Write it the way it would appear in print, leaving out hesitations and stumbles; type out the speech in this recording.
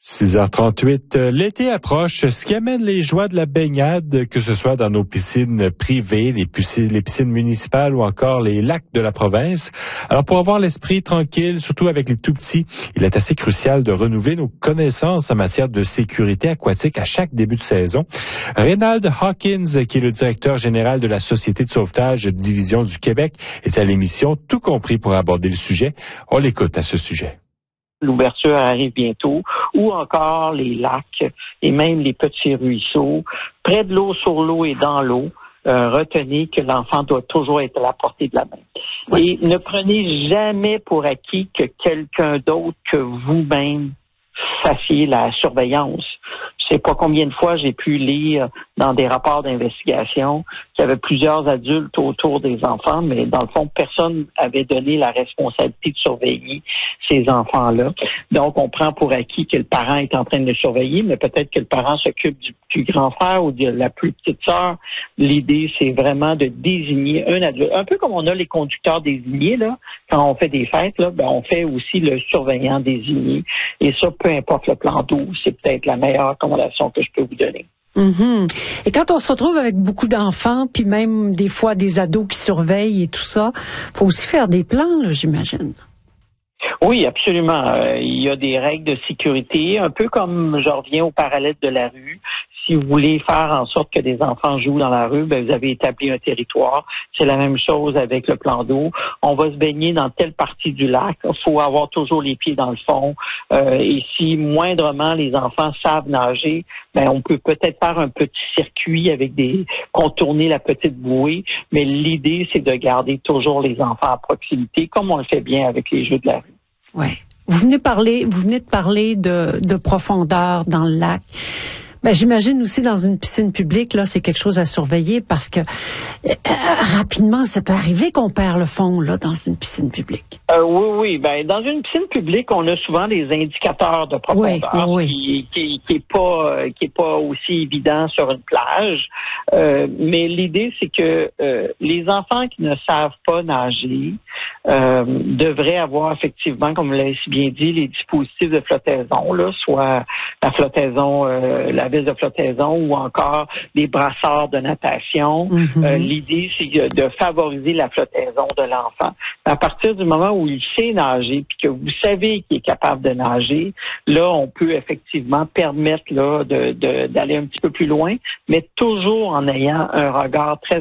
6h38, l'été approche, ce qui amène les joies de la baignade, que ce soit dans nos piscines privées, les piscines municipales ou encore les lacs de la province. Alors pour avoir l'esprit tranquille, surtout avec les tout-petits, il est assez crucial de renouveler nos connaissances en matière de sécurité aquatique à chaque début de saison. Reynald Hawkins, qui est le directeur général de la Société de sauvetage Division du Québec, est à l'émission Tout compris pour aborder le sujet. On l'écoute à ce sujet. L'ouverture arrive bientôt, ou encore les lacs et même les petits ruisseaux, près de l'eau, sur l'eau et dans l'eau. Retenez que l'enfant doit toujours être à la portée de la main. Oui. Et ne prenez jamais pour acquis que quelqu'un d'autre que vous-même fassiez la surveillance. Je sais pas combien de fois j'ai pu lire dans des rapports d'investigation qu'il y avait plusieurs adultes autour des enfants, mais dans le fond, personne avait donné la responsabilité de surveiller ces enfants-là. Donc, on prend pour acquis que le parent est en train de le surveiller, mais peut-être que le parent s'occupe du plus grand frère ou de la plus petite sœur. L'idée, c'est vraiment de désigner un adulte. Un peu comme on a les conducteurs désignés, là, quand on fait des fêtes, là, ben, on fait aussi le surveillant désigné. Et ça, peu importe le plan d'eau, c'est peut-être la meilleure recommandation que je peux vous donner. Mm-hmm. Et quand on se retrouve avec beaucoup d'enfants, puis même des fois des ados qui surveillent et tout ça, faut aussi faire des plans, là, j'imagine. Oui, absolument. Il y a des règles de sécurité, un peu comme je reviens au parallèle de la rue. Si vous voulez faire en sorte que des enfants jouent dans la rue, ben vous avez établi un territoire. C'est la même chose avec le plan d'eau. On va se baigner dans telle partie du lac. Il faut avoir toujours les pieds dans le fond. Et si moindrement les enfants savent nager, ben on peut peut-être faire un petit circuit avec contourner la petite bouée. Mais l'idée, c'est de garder toujours les enfants à proximité, comme on le fait bien avec les jeux de la rue. Ouais. Vous venez de parler de profondeur dans le lac. Ben, j'imagine aussi dans une piscine publique, là, c'est quelque chose à surveiller parce que rapidement, ça peut arriver qu'on perd le fond, là, dans une piscine publique. Oui. Ben, dans une piscine publique, on a souvent des indicateurs de profondeur qui est pas aussi évident sur une plage. Mais l'idée, c'est que les enfants qui ne savent pas nager devraient avoir effectivement, comme vous l'avez si bien dit, les dispositifs de flottaison, là, soit la flottaison, la veste de flottaison ou encore des brassards de natation. Mm-hmm. L'idée, c'est de favoriser la flottaison de l'enfant. À partir du moment où il sait nager, puis que vous savez qu'il est capable de nager, là, on peut effectivement permettre là d'aller un petit peu plus loin, mais toujours en ayant un regard très